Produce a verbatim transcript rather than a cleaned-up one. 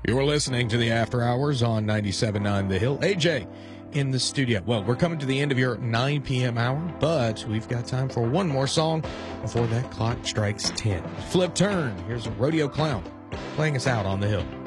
You're listening to the After Hours on ninety-seven point nine The Hill. A J in the studio. Well, we're coming to the end of your nine p.m. hour, but we've got time for one more song before that clock strikes ten. Flip turn. Here's a rodeo clown playing us out on the Hill.